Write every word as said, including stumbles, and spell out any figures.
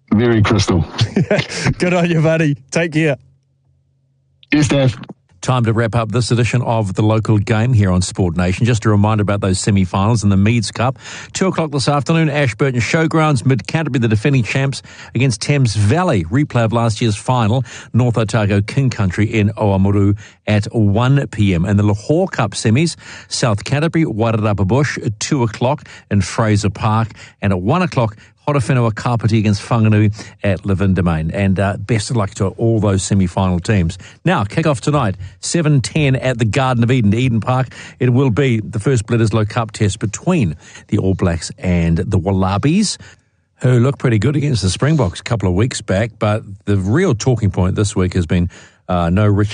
Very crystal. Good on you, buddy. Take care. Yes, Dave. Time to wrap up this edition of The Local Game here on Sport Nation. Just a reminder about those semi-finals in the Meads Cup. Two o'clock this afternoon, Ashburton Showgrounds, Mid-Canterbury, the defending champs, against Thames Valley. Replay of last year's final, North Otago King Country in Oamaru at one p.m. And the Lahore Cup semis, South Canterbury, Wairarapa Bush, at two o'clock in Fraser Park. And at one o'clock, Horowhenua Kapiti against Whanganui at Levin Domain. And uh, best of luck to all those semi-final teams. Now, kick-off tonight, seven ten at the Garden of Eden, Eden Park. It will be the first Bledisloe Cup test between the All Blacks and the Wallabies, who looked pretty good against the Springboks a couple of weeks back. But the real talking point this week has been uh, no Richie